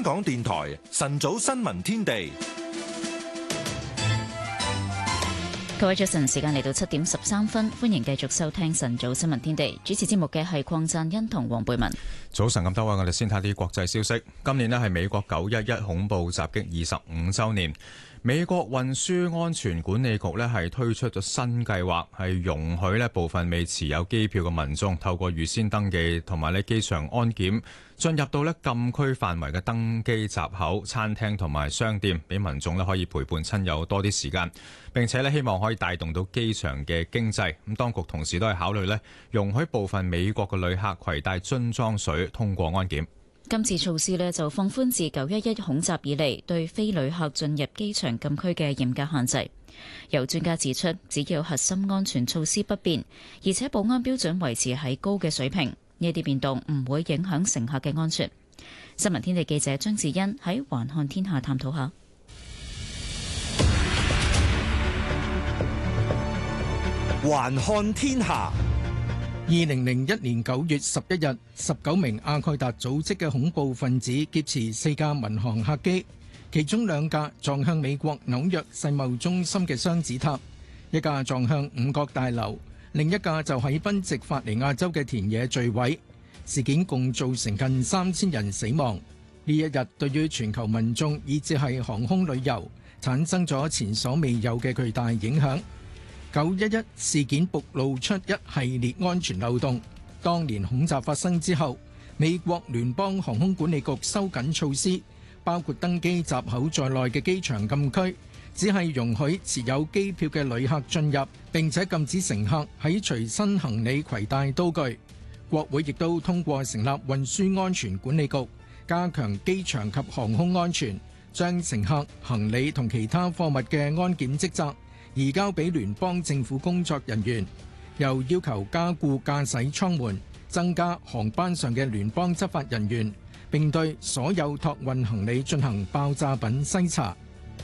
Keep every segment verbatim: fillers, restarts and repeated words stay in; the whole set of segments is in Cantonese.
香港電台晨早新聞天地， 各位早晨，時間嚟到七點十三分，歡迎繼續收聽晨早新聞天地。主持節目嘅係鄺贊恩同黃貝文。 早晨咁多位，我哋先睇啲國際消息。今年呢係美國九一一恐怖襲擊二十五週年。美國運輸安全管理局呢係推出咗新計劃，係容許呢部分未持有機票嘅民眾透過預先登記同埋呢機場安檢進入到呢禁區範圍嘅登機閘口、餐廳同埋商店，俾民眾呢可以陪伴親友多啲時間，並且呢希望可以帶動到機場嘅經濟。咁當局同時都係考慮呢容許部分美國嘅旅客攜帶樽裝水通過安檢。 今次措施呢就放寬自九一一恐襲以嚟對非旅客進入機場禁區嘅嚴格限制。有專家指出，只要核心安全措施不變，而且保安標準維持喺高嘅水平，呢啲變動唔會影響乘客嘅安全。新聞天地記者張智欣喺環看天下探討下。 環看天下。二零零一年九月十一日，十九名阿蓋達組織嘅恐怖分子劫持四架民航客機，其中兩架撞向美國紐約世貿中心嘅雙子塔，一架撞向五角大樓，另一架就喺賓夕法尼亞州嘅田野墜毀。事件共造成近三千人死亡。呢一日對於全球民眾以至係航空旅遊產生咗前所未有嘅巨大影響。九一一事件暴露出一系列安全漏洞。當年恐襲發生之後，美國聯邦航空管理局收緊措施，包括登機閘口在內嘅機場禁區只係容許持有機票嘅旅客進入，並且禁止乘客喺隨身行李攜帶刀具。國會亦都通過成立運輸安全管理局，加強機場及航空安全，將乘客、行李同其他貨物嘅安檢職責移交俾聯邦政府工作人員，又要求加固駕駛艙門，增加航班上嘅聯邦執法人員，並對所有託運行李進行爆炸品篩查。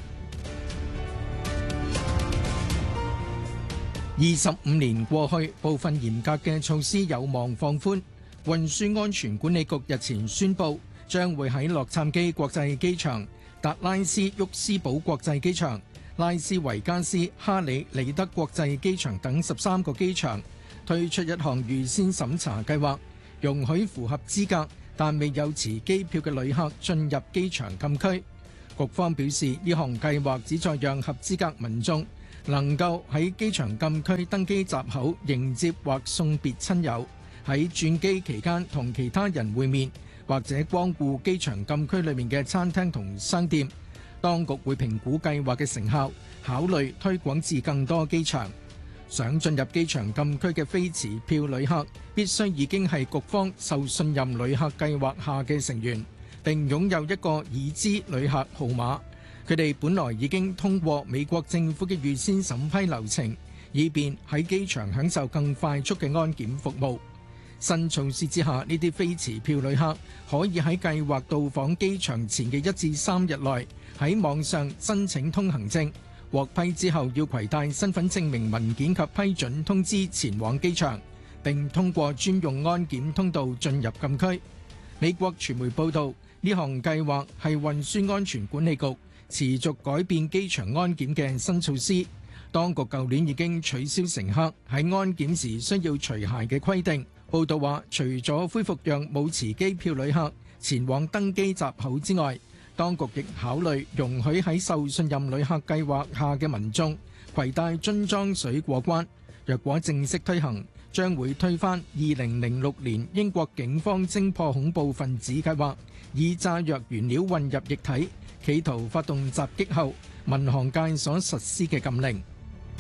二十五年過去，部分嚴格嘅措施有望放寬。運輸安全管理局日前宣布，將會喺洛杉磯國際機場、達拉斯沃斯堡國際機場、拉斯維加斯哈里里德國際機場等十三個機場推出一項預先審查計劃，容許符合資格但未有持機票嘅旅客進入機場禁區。局方表示，呢項計劃旨在讓合資格民眾能夠喺機場禁區登機閘口迎接或送別親友，喺轉機期間同其他人會面，或者光顧機場禁區裏面嘅餐廳同商店。當局會評估計劃嘅成效，考慮推廣至更多機場。想進入機場禁區嘅非持票旅客，必須已經係局方受信任旅客計劃下嘅成員，並擁有一個已知旅客號碼。佢哋本來已經通過美國政府嘅預先審批流程，以便喺機場享受更快速嘅安檢服務。新措施之下，呢啲非持票旅客可以喺計劃到訪機場前嘅一至三日內，喺網上申請通行證，獲批之後要攜帶身份證明文件及批准通知前往機場，並通過專用安檢通道進入禁區。美國傳媒報道，呢項計劃係運輸安全管理局持續改變機場安檢嘅新措施。當局舊年已經取消乘客喺安檢時需要除鞋嘅規定。報道話，除咗恢復讓冇持機票旅客前往登機閘口之外，當局亦考慮容許喺受信任旅客計劃下嘅民眾攜帶樽裝水過關。若果正式推行，將會推翻二零零六年英國警方偵破恐怖分子計劃，以炸藥原料混入液體，企圖發動襲擊後，民航界所實施嘅禁令。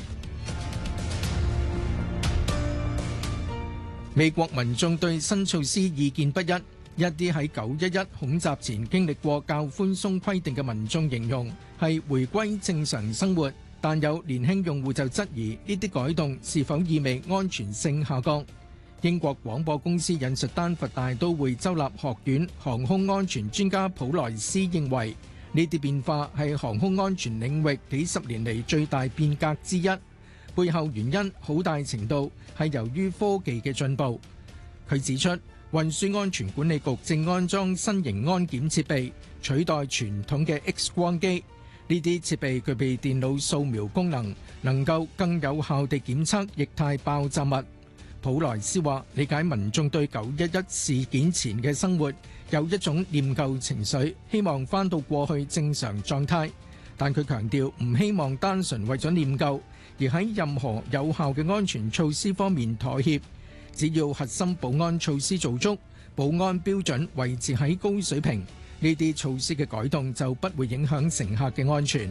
美國民眾對新措施意見不一，一啲喺九一一恐襲前經歷過較寬鬆規定嘅民眾形容係回歸正常生活，但有年輕用戶就質疑呢啲改動是否意味安全性下降。英國廣播公司引述丹佛大都會州立學院航空安全專家普萊斯認為，呢啲變化係航空安全領域幾十年嚟最大變革之一。背後原因好大程度係由於科技嘅進步。佢指出， 運輸安全管理局正安裝新型安檢設備，取代傳統嘅 X 光機。呢啲設備具備電腦掃描功能，能夠更有效地檢測液態爆炸物。普萊斯話：理解民眾對九一一事件前嘅生活有一種念舊情緒，希望返到過去正常狀態。但佢強調唔希望單純為咗念舊，而喺任何有效嘅安全措施方面妥協。只要核心保安措施做足，保安標準維持喺高水平，呢啲措施嘅改動就不會影響乘客嘅安全。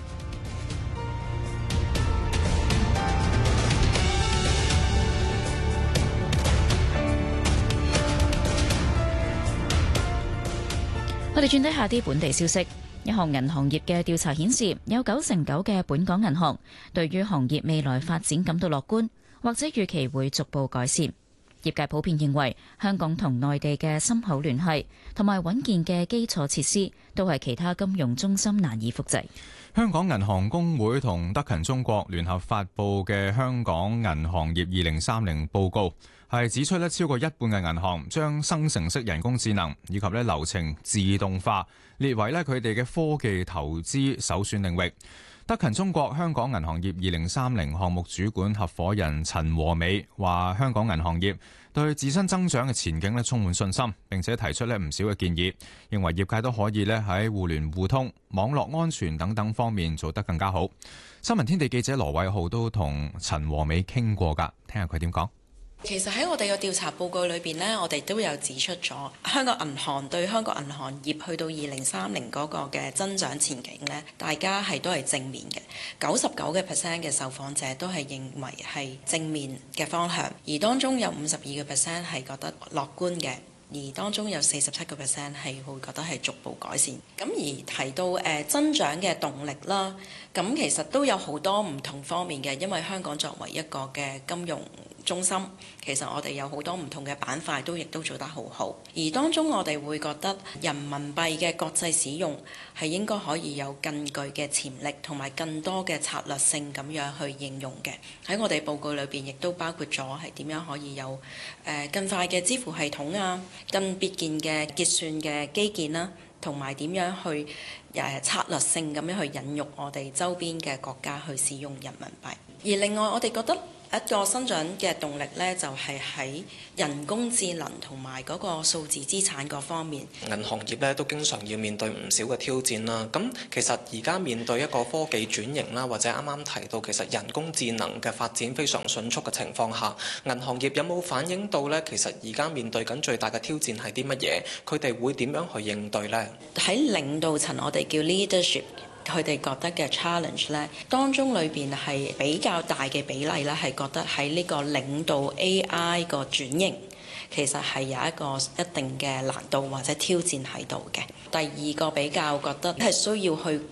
我哋轉睇下啲本地消息。一項銀行業嘅調查顯示，有九成九嘅本港銀行對於行業未來發展感到樂觀，或者預期會逐步改善。業界普遍認為，香港同內地嘅深厚聯繫同埋穩健嘅基礎設施，都係其他金融中心難以複製。 香港銀行公會同德勤中國聯合發布嘅《香港銀行業二零三零報告》係指出咧，超過一半嘅銀行將生成式人工智能以及咧流程自動化列為咧佢哋嘅科技投資首選領域。德勤中國香港銀行業二零三零項目主管合夥人陳和美話：香港銀行業對自身增長嘅前景咧充滿信心，並且提出咧唔少嘅建議，認為業界都可以咧喺互聯互通、網絡安全等等方面做得更加好。新聞天地記者羅偉浩都同陳和美傾過㗎，聽下佢點講。 其實喺我哋嘅調查報告裏邊呢，我哋都有指出咗香港銀行對香港銀行業去到二零三零嗰個嘅增長前景呢，大家係都係正面嘅。九十九嘅 percent 嘅受訪者都係認為係正面嘅方向，而當中有五十二個 percent 係覺得樂觀嘅，而當中有四十七個 percent 係會覺得係逐步改善。咁而提到誒、呃、增長嘅動力啦，咁其實都有好多唔同方面嘅，因為香港作為一個嘅金融中心，其實我哋有好多唔同嘅板塊都亦都做得好好，而當中我哋會覺得人民幣嘅國際使用係應該可以有更具嘅潛力同埋更多嘅策略性咁樣去應用嘅。喺我哋報告裏邊亦都包括咗係點樣可以有誒、呃、更快嘅支付系統啊，更別件嘅結算嘅基建啦，同埋點樣去誒、呃、策略性咁樣去引入我哋周邊嘅國家去使用人民幣。而另外我哋覺得一個增長嘅動力呢，就係喺人工智能同埋嗰個數字資產嗰方面。 銀行業呢都經常要面對唔少嘅挑戰啦。咁其實而家面對一個科技轉型啦，或者啱啱提到其實人工智能嘅發展非常迅速嘅情況下，銀行業有冇反映到呢？其實而家面對緊最大嘅挑戰係啲乜嘢？佢哋會點樣去應對呢？ 喺領導層，我哋叫 leadership。佢哋覺得嘅 challenge 咧，當中裏邊係比較大嘅比例咧，係覺得喺呢個領導 A I 個轉型，其實係有一個一定嘅難度或者挑戰喺度嘅。第二個比較覺得係需要去